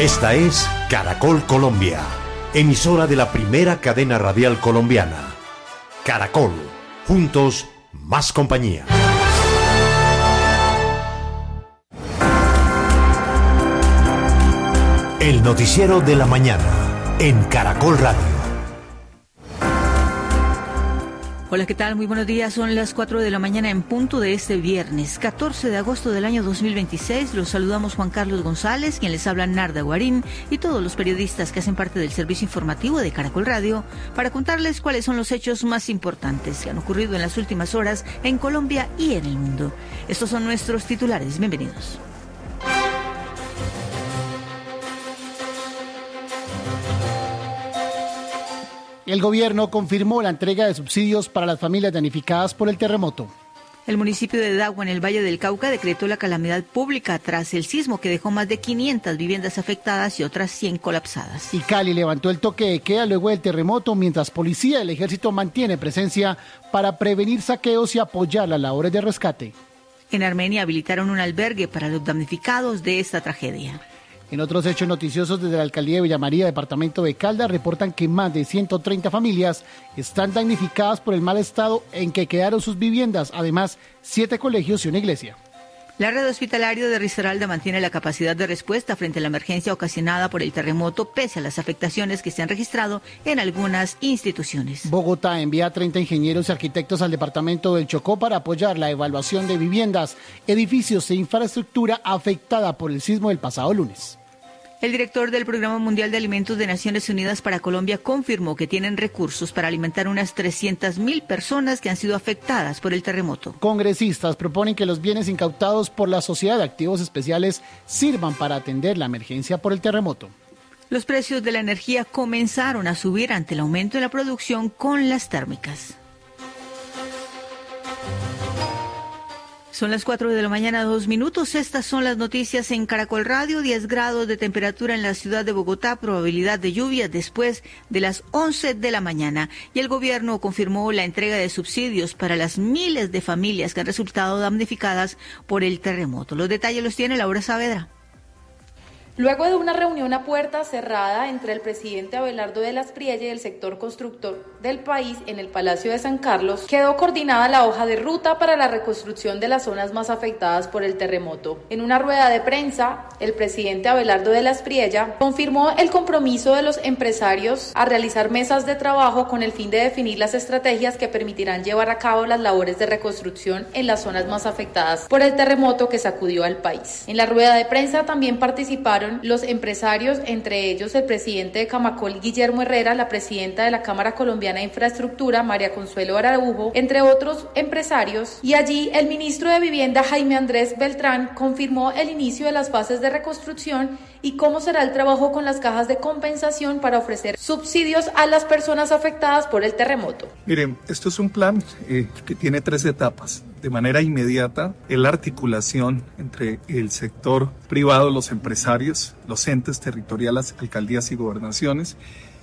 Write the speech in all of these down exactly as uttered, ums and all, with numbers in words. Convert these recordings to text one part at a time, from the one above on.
Esta es Caracol Colombia, emisora de la primera cadena radial colombiana. Caracol, juntos, más compañía. El noticiero de la mañana, en Caracol Radio. Hola, ¿qué tal? Muy buenos días. Son las cuatro de la mañana en punto de este viernes, catorce de agosto del año dos mil veintiséis. Los saludamos Juan Carlos González, quien les habla Narda Guarín, y todos los periodistas que hacen parte del servicio informativo de Caracol Radio, para contarles cuáles son los hechos más importantes que han ocurrido en las últimas horas en Colombia y en el mundo. Estos son nuestros titulares. Bienvenidos. El gobierno confirmó la entrega de subsidios para las familias damnificadas por el terremoto. El municipio de Dagua, en el Valle del Cauca, decretó la calamidad pública tras el sismo que dejó más de quinientas viviendas afectadas y otras cien colapsadas. Y Cali levantó el toque de queda luego del terremoto, mientras policía y el ejército mantiene presencia para prevenir saqueos y apoyar las labores de rescate. En Armenia habilitaron un albergue para los damnificados de esta tragedia. En otros hechos noticiosos, desde la alcaldía de Villa María, departamento de Caldas, reportan que más de ciento treinta familias están damnificadas por el mal estado en que quedaron sus viviendas. Además, siete colegios y una iglesia. La red hospitalaria de Risaralda mantiene la capacidad de respuesta frente a la emergencia ocasionada por el terremoto, pese a las afectaciones que se han registrado en algunas instituciones. Bogotá envía treinta ingenieros y arquitectos al departamento del Chocó para apoyar la evaluación de viviendas, edificios e infraestructura afectada por el sismo del pasado lunes. El director del Programa Mundial de Alimentos de Naciones Unidas para Colombia confirmó que tienen recursos para alimentar unas trescientas mil personas que han sido afectadas por el terremoto. Congresistas proponen que los bienes incautados por la Sociedad de Activos Especiales sirvan para atender la emergencia por el terremoto. Los precios de la energía comenzaron a subir ante el aumento de la producción con las térmicas. Son las cuatro de la mañana, dos minutos. Estas son las noticias en Caracol Radio. diez grados de temperatura en la ciudad de Bogotá, probabilidad de lluvia después de las once de la mañana. Y el gobierno confirmó la entrega de subsidios para las miles de familias que han resultado damnificadas por el terremoto. Los detalles los tiene Laura Saavedra. Luego de una reunión a puerta cerrada entre el presidente Abelardo de las Priella y el sector constructor del país en el Palacio de San Carlos, quedó coordinada la hoja de ruta para la reconstrucción de las zonas más afectadas por el terremoto. En una rueda de prensa, el presidente Abelardo de las Priella confirmó el compromiso de los empresarios a realizar mesas de trabajo con el fin de definir las estrategias que permitirán llevar a cabo las labores de reconstrucción en las zonas más afectadas por el terremoto que sacudió al país. En la rueda de prensa también participaron los empresarios, entre ellos el presidente de Camacol, Guillermo Herrera, la presidenta de la Cámara Colombiana de Infraestructura, María Consuelo Araujo, entre otros empresarios, y allí el ministro de Vivienda, Jaime Andrés Beltrán, confirmó el inicio de las fases de reconstrucción y cómo será el trabajo con las cajas de compensación para ofrecer subsidios a las personas afectadas por el terremoto. Miren, esto es un plan eh, que tiene tres etapas. De manera inmediata, es la articulación entre el sector privado, los empresarios, los entes territoriales, alcaldías y gobernaciones,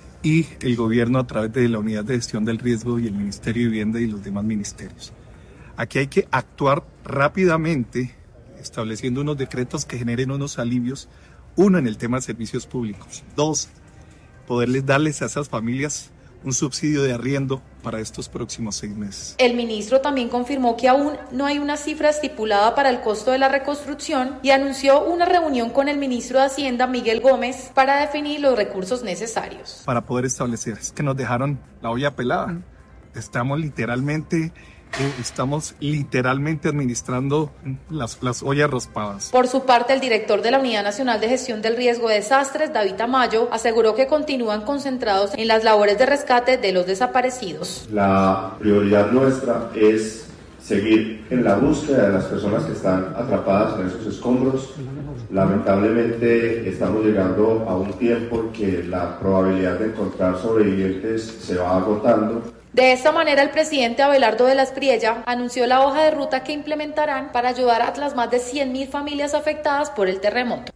y el gobierno a través de la Unidad de Gestión del Riesgo y el Ministerio de Vivienda y los demás ministerios. Aquí hay que actuar rápidamente, estableciendo unos decretos que generen unos alivios. Uno, en el tema de servicios públicos. Dos, poderles darles a esas familias un subsidio de arriendo para estos próximos seis meses. El ministro también confirmó que aún no hay una cifra estipulada para el costo de la reconstrucción y anunció una reunión con el ministro de Hacienda, Miguel Gómez, para definir los recursos necesarios. Para poder establecer, es que nos dejaron la olla pelada. Estamos literalmente... Estamos literalmente administrando las, las ollas raspadas. Por su parte, el director de la Unidad Nacional de Gestión del Riesgo de Desastres, David Tamayo, aseguró que continúan concentrados en las labores de rescate de los desaparecidos. La prioridad nuestra es seguir en la búsqueda de las personas que están atrapadas en esos escombros. Lamentablemente estamos llegando a un tiempo en que la probabilidad de encontrar sobrevivientes se va agotando. De esta manera, el presidente Abelardo de las Priella anunció la hoja de ruta que implementarán para ayudar a las más de cien mil familias afectadas por el terremoto.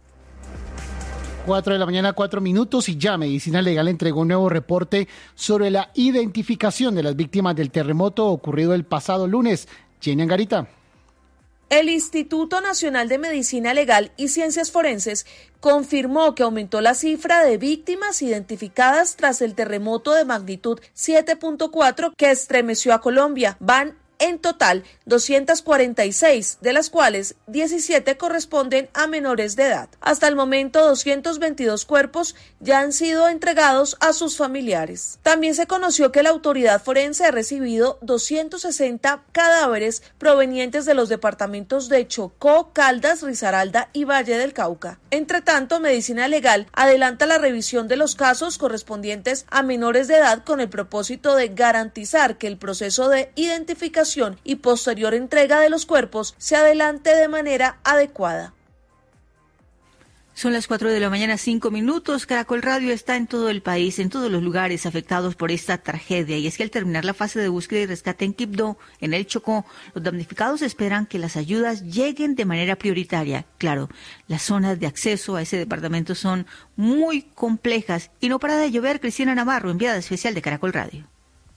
cuatro de la mañana, cuatro minutos, y ya Medicina Legal entregó un nuevo reporte sobre la identificación de las víctimas del terremoto ocurrido el pasado lunes. Jenny Angarita. El Instituto Nacional de Medicina Legal y Ciencias Forenses confirmó que aumentó la cifra de víctimas identificadas tras el terremoto de magnitud siete punto cuatro que estremeció a Colombia. Van en total doscientas cuarenta y seis, de las cuales diecisiete corresponden a menores de edad. Hasta el momento, doscientos veintidós cuerpos ya han sido entregados a sus familiares. También se conoció que la autoridad forense ha recibido doscientos sesenta cadáveres provenientes de los departamentos de Chocó, Caldas, Risaralda y Valle del Cauca. Entre tanto, Medicina Legal adelanta la revisión de los casos correspondientes a menores de edad con el propósito de garantizar que el proceso de identificación y posterior entrega de los cuerpos se adelante de manera adecuada. Son las cuatro de la mañana, cinco minutos. Caracol Radio está en todo el país, en todos los lugares afectados por esta tragedia. Y es que al terminar la fase de búsqueda y rescate en Quibdó, en el Chocó, los damnificados esperan que las ayudas lleguen de manera prioritaria. Claro, las zonas de acceso a ese departamento son muy complejas. Y no para de llover. Cristina Navarro, enviada especial de Caracol Radio.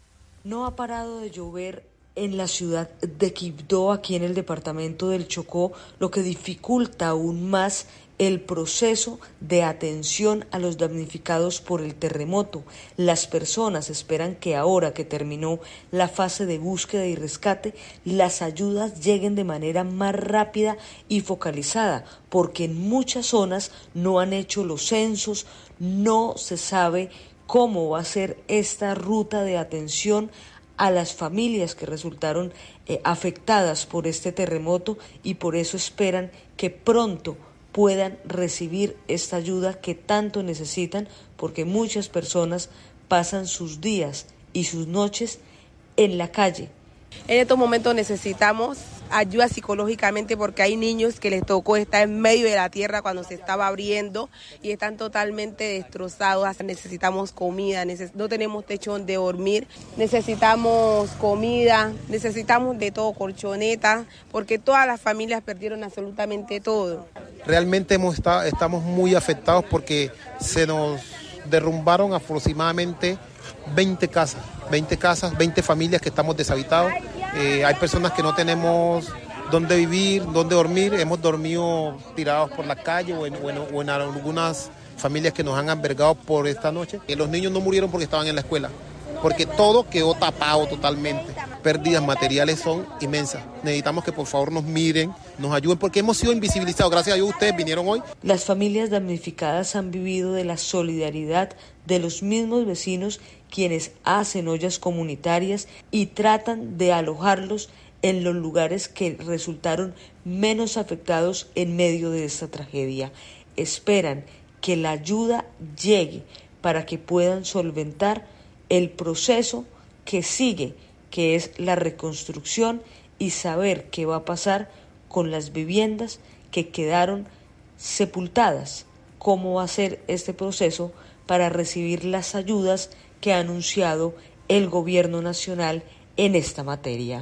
No ha parado de llover en la ciudad de Quibdó, aquí en el departamento del Chocó, lo que dificulta aún más el proceso de atención a los damnificados por el terremoto. Las personas esperan que ahora que terminó la fase de búsqueda y rescate, las ayudas lleguen de manera más rápida y focalizada, porque en muchas zonas no han hecho los censos, no se sabe cómo va a ser esta ruta de atención a las familias que resultaron eh, afectadas por este terremoto, y por eso esperan que pronto puedan recibir esta ayuda que tanto necesitan, porque muchas personas pasan sus días y sus noches en la calle. En estos momentos necesitamos ayuda psicológicamente porque hay niños que les tocó estar en medio de la tierra cuando se estaba abriendo y están totalmente destrozados. Necesitamos comida, neces- no tenemos techo donde dormir, necesitamos comida, necesitamos de todo, colchoneta, porque todas las familias perdieron absolutamente todo. Realmente hemos estado, estamos muy afectados porque se nos derrumbaron aproximadamente veinte casas, veinte casas, veinte familias que estamos deshabitados. Eh, hay personas que no tenemos dónde vivir, dónde dormir. Hemos dormido tirados por la calle o en, o en, o en algunas familias que nos han albergado por esta noche. Eh, los niños no murieron porque estaban en la escuela, porque todo quedó tapado totalmente. Pérdidas materiales son inmensas. Necesitamos que por favor nos miren, nos ayuden, porque hemos sido invisibilizados. Gracias a Dios ustedes vinieron hoy. Las familias damnificadas han vivido de la solidaridad de los mismos vecinos, quienes hacen ollas comunitarias y tratan de alojarlos en los lugares que resultaron menos afectados en medio de esta tragedia. Esperan que la ayuda llegue para que puedan solventar el proceso que sigue, que es la reconstrucción, y saber qué va a pasar con las viviendas que quedaron sepultadas. Cómo va a ser este proceso para recibir las ayudas que ha anunciado el gobierno nacional en esta materia.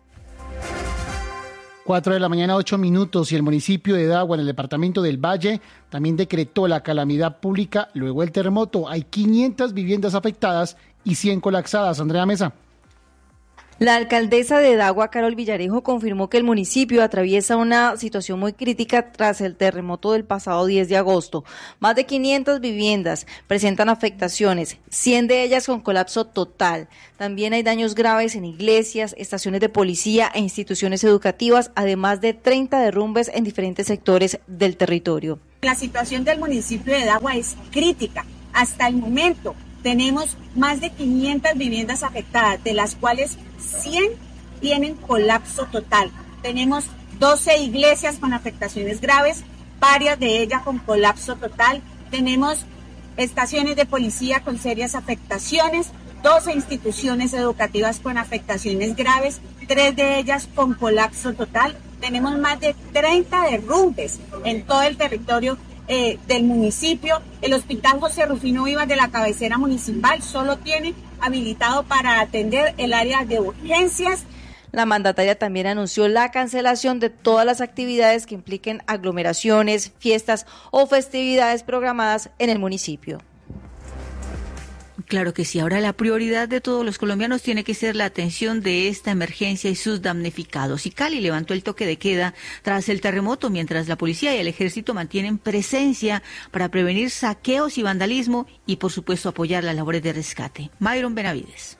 Cuatro de la mañana, ocho minutos, y el municipio de Dagua, en el departamento del Valle, también decretó la calamidad pública luego del terremoto. Hay quinientas viviendas afectadas y cien colapsadas. Andrea Mesa. La alcaldesa de Dagua, Carol Villarejo, confirmó que el municipio atraviesa una situación muy crítica tras el terremoto del pasado diez de agosto. Más de quinientas viviendas presentan afectaciones, cien de ellas con colapso total. También hay daños graves en iglesias, estaciones de policía e instituciones educativas, además de treinta derrumbes en diferentes sectores del territorio. La situación del municipio de Dagua es crítica. Hasta el momento tenemos más de quinientas viviendas afectadas, de las cuales cien tienen colapso total. Tenemos doce iglesias con afectaciones graves, varias de ellas con colapso total. Tenemos estaciones de policía con serias afectaciones, doce instituciones educativas con afectaciones graves, tres de ellas con colapso total. Tenemos más de treinta derrumbes en todo el territorio eh, del municipio. El Hospital José Rufino Vivas de la cabecera municipal solo tiene habilitado para atender el área de urgencias. La mandataria también anunció la cancelación de todas las actividades que impliquen aglomeraciones, fiestas o festividades programadas en el municipio. Claro que sí. Ahora la prioridad de todos los colombianos tiene que ser la atención de esta emergencia y sus damnificados. Y Cali levantó el toque de queda tras el terremoto, mientras la policía y el ejército mantienen presencia para prevenir saqueos y vandalismo y, por supuesto, apoyar las labores de rescate. Myron Benavides.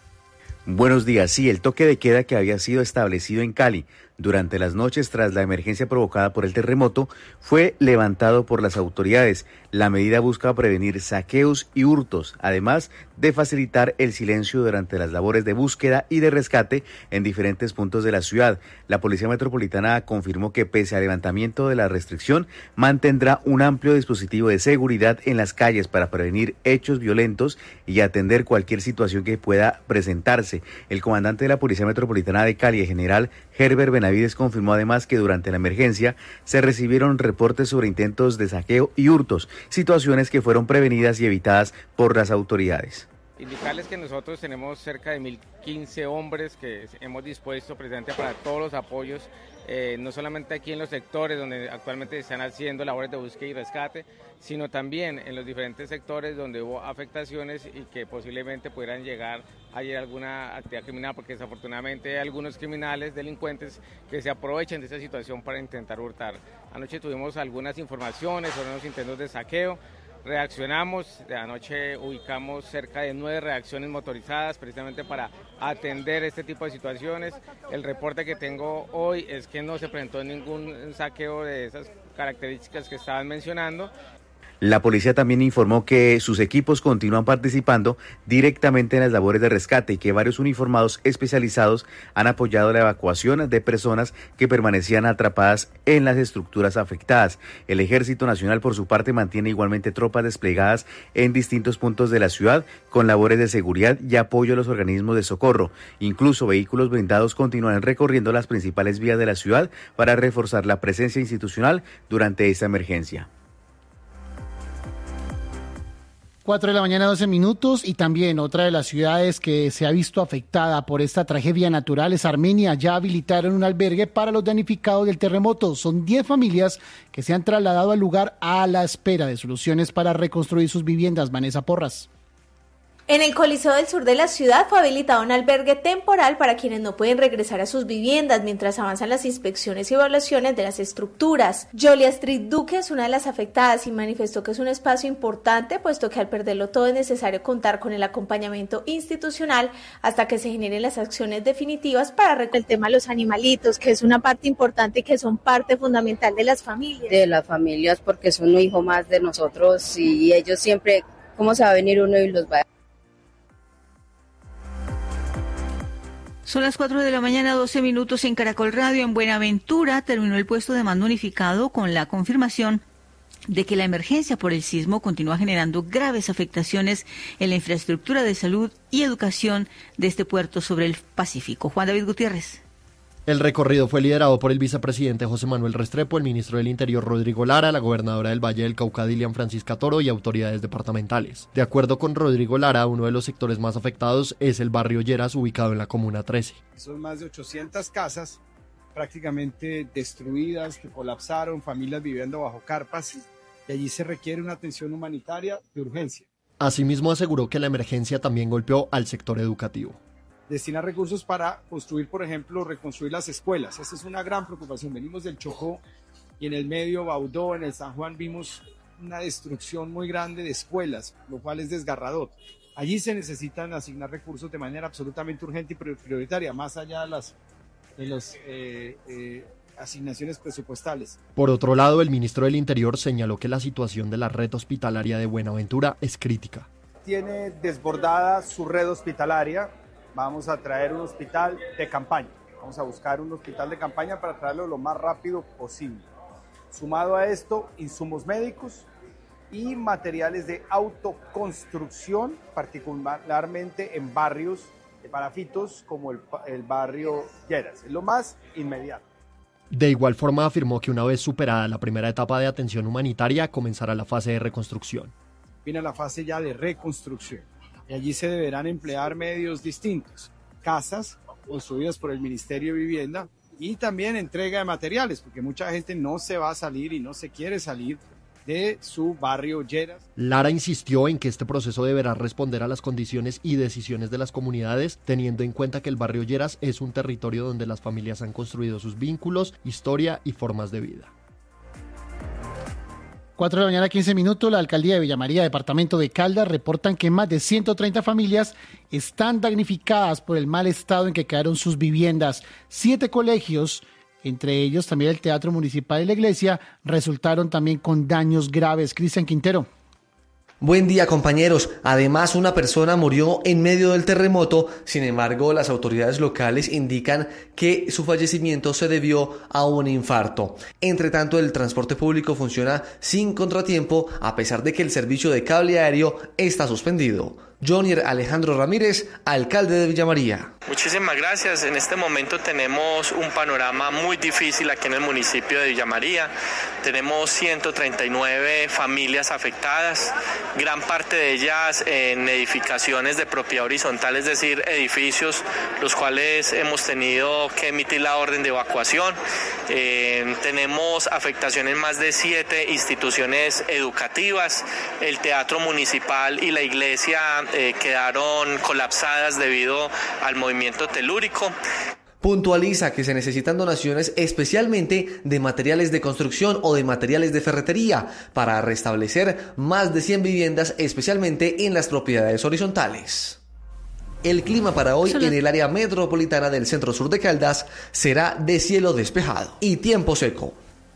Buenos días. Sí, el toque de queda que había sido establecido en Cali durante las noches tras la emergencia provocada por el terremoto fue levantado por las autoridades. La medida busca prevenir saqueos y hurtos, además de facilitar el silencio durante las labores de búsqueda y de rescate en diferentes puntos de la ciudad. La Policía Metropolitana confirmó que pese al levantamiento de la restricción, mantendrá un amplio dispositivo de seguridad en las calles para prevenir hechos violentos y atender cualquier situación que pueda presentarse. El comandante de la Policía Metropolitana de Cali, el general Herbert Benavides, confirmó además que durante la emergencia se recibieron reportes sobre intentos de saqueo y hurtos, situaciones que fueron prevenidas y evitadas por las autoridades. Indicarles que nosotros tenemos cerca de mil quince hombres que hemos dispuesto precisamente para todos los apoyos, eh, no solamente aquí en los sectores donde actualmente se están haciendo labores de búsqueda y rescate, sino también en los diferentes sectores donde hubo afectaciones y que posiblemente pudieran llegar a ir alguna actividad criminal, porque desafortunadamente hay algunos criminales, delincuentes que se aprovechan de esta situación para intentar hurtar. Anoche tuvimos algunas informaciones sobre unos intentos de saqueo. Reaccionamos, de anoche ubicamos cerca de nueve reacciones motorizadas precisamente para atender este tipo de situaciones. El reporte que tengo hoy es que no se presentó ningún saqueo de esas características que estaban mencionando. La policía también informó que sus equipos continúan participando directamente en las labores de rescate y que varios uniformados especializados han apoyado la evacuación de personas que permanecían atrapadas en las estructuras afectadas. El Ejército Nacional, por su parte, mantiene igualmente tropas desplegadas en distintos puntos de la ciudad con labores de seguridad y apoyo a los organismos de socorro. Incluso vehículos blindados continúan recorriendo las principales vías de la ciudad para reforzar la presencia institucional durante esta emergencia. Cuatro de la mañana, doce minutos, y también otra de las ciudades que se ha visto afectada por esta tragedia natural es Armenia. Ya habilitaron un albergue para los damnificados del terremoto. Son diez familias que se han trasladado al lugar a la espera de soluciones para reconstruir sus viviendas. Vanessa Porras. En el Coliseo del Sur de la ciudad fue habilitado un albergue temporal para quienes no pueden regresar a sus viviendas mientras avanzan las inspecciones y evaluaciones de las estructuras. Jolia Street Duque es una de las afectadas y manifestó que es un espacio importante, puesto que al perderlo todo es necesario contar con el acompañamiento institucional hasta que se generen las acciones definitivas para recuperar el tema de los animalitos, que es una parte importante y que son parte fundamental de las familias. De las familias, porque son un hijo más de nosotros y ellos siempre, ¿cómo se va a venir uno y los va a... Son las cuatro de la mañana, doce minutos en Caracol Radio. En Buenaventura terminó el puesto de mando unificado con la confirmación de que la emergencia por el sismo continúa generando graves afectaciones en la infraestructura de salud y educación de este puerto sobre el Pacífico. Juan David Gutiérrez. El recorrido fue liderado por el vicepresidente José Manuel Restrepo, el ministro del Interior Rodrigo Lara, la gobernadora del Valle del Cauca Dilian Francisca Toro y autoridades departamentales. De acuerdo con Rodrigo Lara, uno de los sectores más afectados es el barrio Lleras, ubicado en la Comuna trece. Son más de ochocientas casas prácticamente destruidas, que colapsaron, familias viviendo bajo carpas, y allí se requiere una atención humanitaria de urgencia. Asimismo, aseguró que la emergencia también golpeó al sector educativo. Destinar recursos para construir, por ejemplo, reconstruir las escuelas. Esa es una gran preocupación. Venimos del Chocó y en el medio Baudó, en el San Juan, vimos una destrucción muy grande de escuelas, lo cual es desgarrador. Allí se necesitan asignar recursos de manera absolutamente urgente y prioritaria, más allá de las de las eh, eh, asignaciones presupuestales. Por otro lado, el ministro del Interior señaló que la situación de la red hospitalaria de Buenaventura es crítica. Tiene desbordada su red hospitalaria. Vamos a traer un hospital de campaña. Vamos a buscar un hospital de campaña para traerlo lo más rápido posible. Sumado a esto, insumos médicos y materiales de autoconstrucción, particularmente en barrios de parafitos como el, el barrio Lleras. Es lo más inmediato. De igual forma, afirmó que una vez superada la primera etapa de atención humanitaria, comenzará la fase de reconstrucción. Viene la fase ya de reconstrucción. Y allí se deberán emplear medios distintos, casas construidas por el Ministerio de Vivienda y también entrega de materiales, porque mucha gente no se va a salir y no se quiere salir de su barrio Lleras. Lara insistió en que este proceso deberá responder a las condiciones y decisiones de las comunidades, teniendo en cuenta que el barrio Lleras es un territorio donde las familias han construido sus vínculos, historia y formas de vida. cuatro de la mañana, quince minutos, la alcaldía de Villa María, departamento de Caldas, reportan que más de ciento treinta familias están damnificadas por el mal estado en que quedaron sus viviendas. Siete colegios, entre ellos también el Teatro Municipal y la Iglesia, resultaron también con daños graves. Cristian Quintero. Buen día, compañeros. Además, una persona murió en medio del terremoto. Sin embargo, las autoridades locales indican que su fallecimiento se debió a un infarto. Entre tanto, el transporte público funciona sin contratiempo, a pesar de que el servicio de cable aéreo está suspendido. Jonier Alejandro Ramírez, alcalde de Villa María. Muchísimas gracias. En este momento tenemos un panorama muy difícil aquí en el municipio de Villa María. Tenemos ciento treinta y nueve familias afectadas, gran parte de ellas en edificaciones de propiedad horizontal, es decir, edificios los cuales hemos tenido que emitir la orden de evacuación. Eh, tenemos afectación en más de siete instituciones educativas. El Teatro Municipal y la Iglesia eh, quedaron colapsadas debido al movimiento telúrico. Puntualiza que se necesitan donaciones especialmente de materiales de construcción o de materiales de ferretería para restablecer más de cien viviendas, especialmente en las propiedades horizontales. El clima para hoy en el área metropolitana del centro sur de Caldas será de cielo despejado y tiempo seco.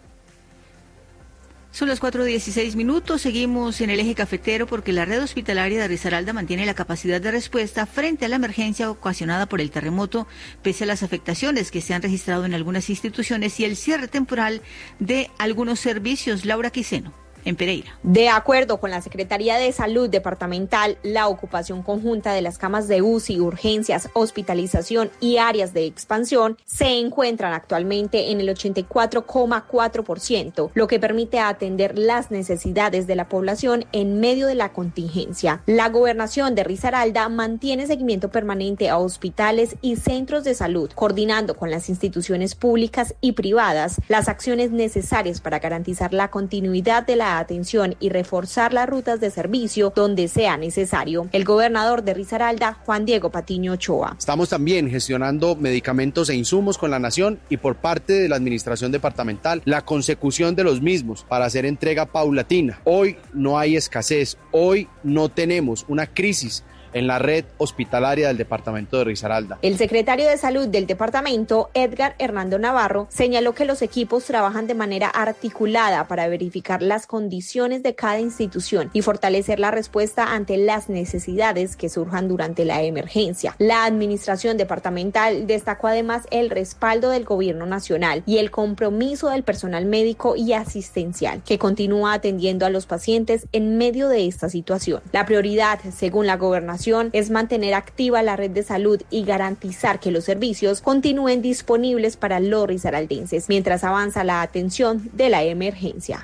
Son las cuatro dieciséis minutos, seguimos en el eje cafetero porque la red hospitalaria de Risaralda mantiene la capacidad de respuesta frente a la emergencia ocasionada por el terremoto, pese a las afectaciones que se han registrado en algunas instituciones y el cierre temporal de algunos servicios. Laura Quiseno, en Pereira. De acuerdo con la Secretaría de Salud Departamental, la ocupación conjunta de las camas de U C I, urgencias, hospitalización y áreas de expansión se encuentran actualmente en el ochenta y cuatro coma cuatro por ciento, lo que permite atender las necesidades de la población en medio de la contingencia. La gobernación de Risaralda mantiene seguimiento permanente a hospitales y centros de salud, coordinando con las instituciones públicas y privadas las acciones necesarias para garantizar la continuidad de la atención y reforzar las rutas de servicio donde sea necesario. El gobernador de Risaralda, Juan Diego Patiño Ochoa. Estamos también gestionando medicamentos e insumos con la nación y por parte de la administración departamental la consecución de los mismos para hacer entrega paulatina. Hoy no hay escasez, hoy no tenemos una crisis en la red hospitalaria del departamento de Risaralda. El secretario de Salud del departamento, Edgar Hernando Navarro, señaló que los equipos trabajan de manera articulada para verificar las condiciones de cada institución y fortalecer la respuesta ante las necesidades que surjan durante la emergencia. La administración departamental destacó además el respaldo del gobierno nacional y el compromiso del personal médico y asistencial, que continúa atendiendo a los pacientes en medio de esta situación. La prioridad, según la gobernación, es mantener activa la red de salud y garantizar que los servicios continúen disponibles para los risaraldenses mientras avanza la atención de la emergencia.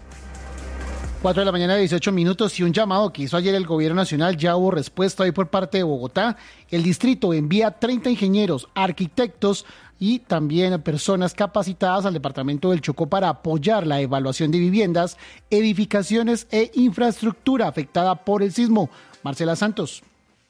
cuatro de la mañana, dieciocho minutos, y un llamado que hizo ayer el gobierno nacional ya hubo respuesta hoy por parte de Bogotá. El distrito envía treinta ingenieros, arquitectos y también personas capacitadas al departamento del Chocó para apoyar la evaluación de viviendas, edificaciones e infraestructura afectada por el sismo. Marcela Santos.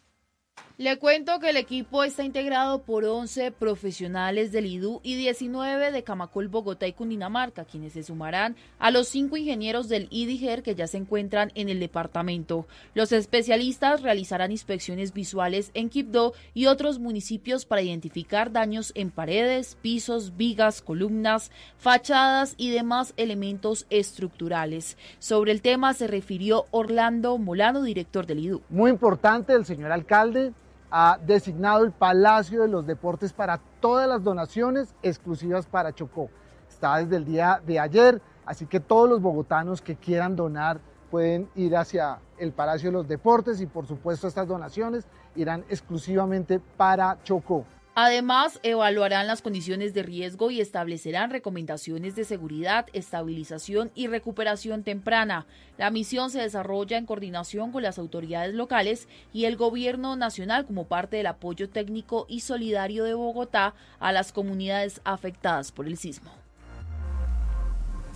Le cuento que el equipo está integrado por once profesionales del I D U y diecinueve de Camacol, Bogotá y Cundinamarca, quienes se sumarán a los cinco ingenieros del IDIGER que ya se encuentran en el departamento. Los especialistas realizarán inspecciones visuales en Quibdó y otros municipios para identificar daños en paredes, pisos, vigas, columnas, fachadas y demás elementos estructurales. Sobre el tema se refirió Orlando Molano, director del I D U. Muy importante, el señor alcalde ha designado el Palacio de los Deportes para todas las donaciones exclusivas para Chocó. Está desde el día de ayer, así que todos los bogotanos que quieran donar pueden ir hacia el Palacio de los Deportes y por supuesto estas donaciones irán exclusivamente para Chocó. Además, evaluarán las condiciones de riesgo y establecerán recomendaciones de seguridad, estabilización y recuperación temprana. La misión se desarrolla en coordinación con las autoridades locales y el gobierno nacional como parte del apoyo técnico y solidario de Bogotá a las comunidades afectadas por el sismo.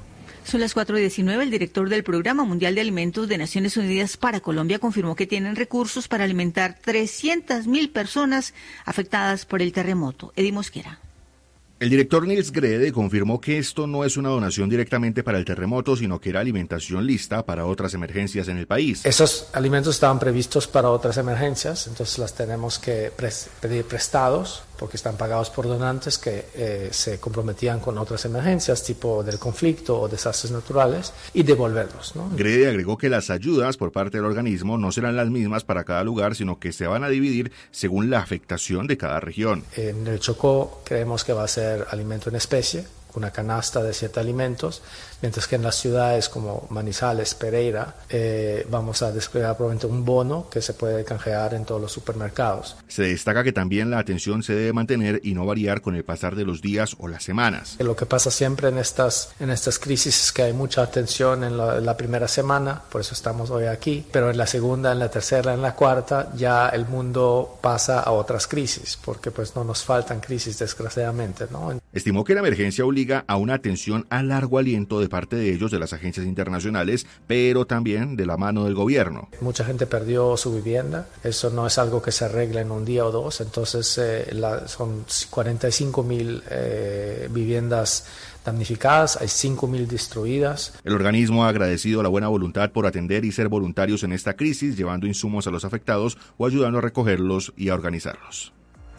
Son las cuatro y diecinueve. El director del Programa Mundial de Alimentos de Naciones Unidas para Colombia confirmó que tienen recursos para alimentar trescientas mil personas afectadas por el terremoto. Eddie Mosquera. El director Nils Grede confirmó que esto no es una donación directamente para el terremoto, sino que era alimentación lista para otras emergencias en el país. Esos alimentos estaban previstos para otras emergencias, entonces las tenemos que pres- pedir prestados porque están pagados por donantes que eh, se comprometían con otras emergencias, tipo del conflicto o desastres naturales, y devolverlos, ¿no? Grede agregó que las ayudas por parte del organismo no serán las mismas para cada lugar, sino que se van a dividir según la afectación de cada región. En el Chocó creemos que va a ser alimento en especie, una canasta de siete alimentos, mientras que en las ciudades como Manizales, Pereira, eh, vamos a desplegar probablemente un bono que se puede canjear en todos los supermercados. Se destaca que también la atención se debe mantener y no variar con el pasar de los días o las semanas. Lo que pasa siempre en estas, en estas crisis es que hay mucha atención en la, en la primera semana, por eso estamos hoy aquí, pero en la segunda, en la tercera, en la cuarta, ya el mundo pasa a otras crisis, porque pues no nos faltan crisis desgraciadamente, ¿no? Estimó que la emergencia obliga a una atención a largo aliento de parte de ellos, de las agencias internacionales, pero también de la mano del gobierno. Mucha gente perdió su vivienda, eso no es algo que se arregla en un día o dos, entonces eh, la, son cuarenta y cinco mil eh, viviendas damnificadas, hay cinco mil destruidas. El organismo ha agradecido la buena voluntad por atender y ser voluntarios en esta crisis, llevando insumos a los afectados o ayudando a recogerlos y a organizarlos.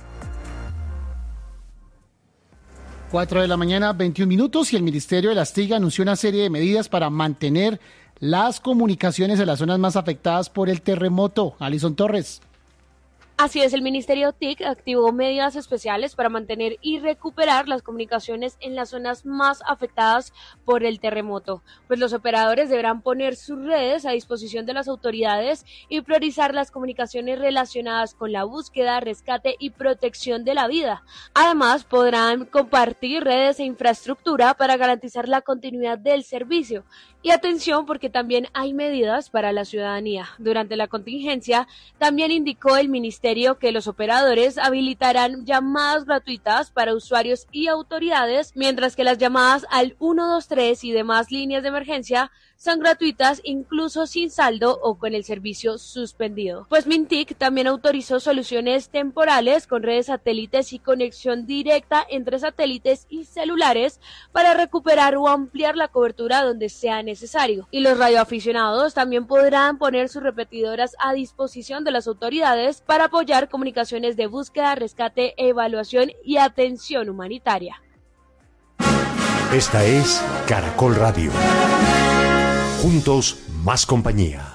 cuatro de la mañana, veintiún minutos, y el Ministerio de las T I C anunció una serie de medidas para mantener las comunicaciones en las zonas más afectadas por el terremoto. Alison Torres. Así es, el Ministerio T I C activó medidas especiales para mantener y recuperar las comunicaciones en las zonas más afectadas por el terremoto, pues los operadores deberán poner sus redes a disposición de las autoridades y priorizar las comunicaciones relacionadas con la búsqueda, rescate y protección de la vida. Además, podrán compartir redes e infraestructura para garantizar la continuidad del servicio. Y atención, porque también hay medidas para la ciudadanía. Durante la contingencia, también indicó el Ministerio que los operadores habilitarán llamadas gratuitas para usuarios y autoridades, mientras que las llamadas al uno dos tres y demás líneas de emergencia son gratuitas incluso sin saldo o con el servicio suspendido. Pues Mintic también autorizó soluciones temporales con redes satélites y conexión directa entre satélites y celulares para recuperar o ampliar la cobertura donde sea necesario. Y los radioaficionados también podrán poner sus repetidoras a disposición de las autoridades para apoyar comunicaciones de búsqueda, rescate, evaluación y atención humanitaria. Esta es Caracol Radio. Juntos, más compañía.